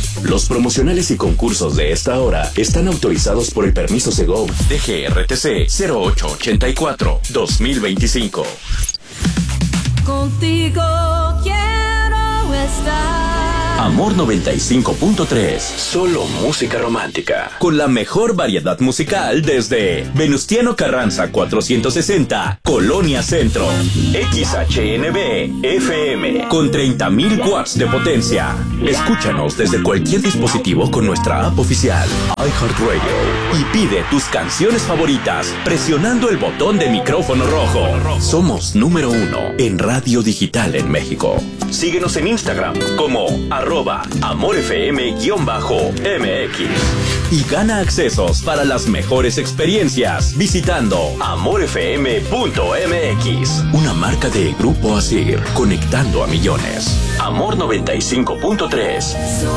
Los promocionales y concursos de esta hora están autorizados por el permiso Segov DGRTC 0884-2025. Contigo quiero estar. Amor 95.3, solo música romántica. Con la mejor variedad musical desde Venustiano Carranza 460, Colonia Centro. XHNB FM con 30.000 watts de potencia. Escúchanos desde cualquier dispositivo con nuestra app oficial iHeartRadio y pide tus canciones favoritas presionando el botón de micrófono rojo. Somos número 1 en radio digital en México. Síguenos en Instagram como @AmorFM_MX y gana accesos para las mejores experiencias visitando amorfm.mx, una marca de Grupo Asir, conectando a millones. Amor 95.3.